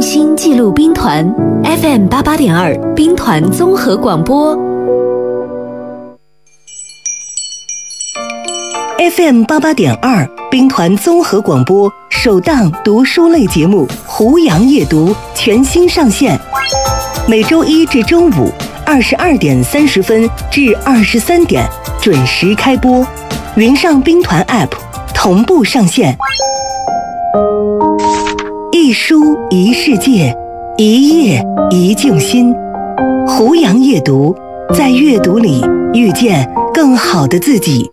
用心记录兵团 FM88.2 兵团综合广播。 FM88.2 兵团综合广播首档读书类节目《胡杨夜读》全新上线，每周一至周五22点30分至23点准时开播，云上兵团 App 同步上线。一书一世界，一页一静心。胡杨夜读，在阅读里遇见更好的自己。